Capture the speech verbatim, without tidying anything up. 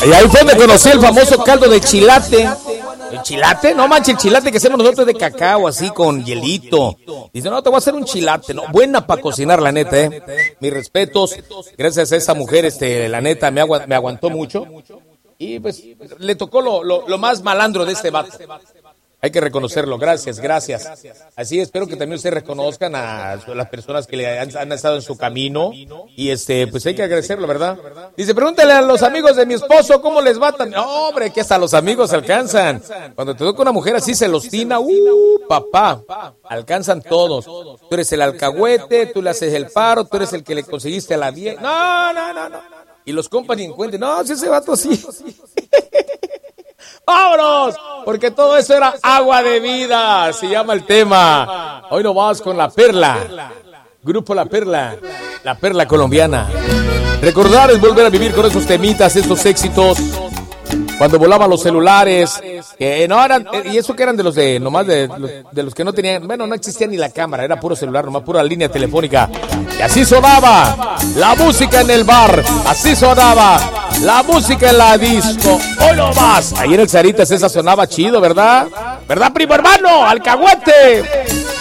Y ahí fue donde conocí el famoso caldo de chilate. ¿El chilate? No manches, el chilate que hacemos nosotros de cacao, así con hielito. Dice, no, te voy a hacer un chilate. No, buena para cocinar, la neta, ¿eh? Mis respetos. Gracias a esa mujer, este, la neta, me, agu me aguantó mucho. Y pues, le tocó lo, lo, lo más malandro de este vato. Hay que reconocerlo, gracias, gracias. Así espero que también ustedes reconozcan a las personas que le han, han estado en su camino. Y este, pues hay que agradecerlo, ¿verdad? Dice, pregúntale a los amigos de mi esposo cómo les va también. No, hombre, que hasta los amigos alcanzan. Cuando te toca una mujer así celostina, uh, papá, alcanzan todos. Tú eres el alcahuete, tú le haces el paro, tú eres el que le conseguiste a la vieja. No, no, no, no. Y los compas ni encuentren, no, si ese vato sí. ¡Vámonos! Porque todo eso era agua de vida, se llama el tema. Hoy nos vamos con La Perla. Grupo La Perla, La Perla colombiana. Recordar es volver a vivir con esos temitas, esos éxitos. Cuando volaban los celulares, que no eran, y eso que eran de los de, nomás de, de los que no tenían, bueno, no existía ni la cámara, era puro celular, nomás pura línea telefónica. Y así sonaba la música en el bar, así sonaba la música en la disco. ¡Hoy no más! Ahí en el Saritas esa sonaba chido, ¿verdad? ¿Verdad, primo hermano? ¡Alcahuete!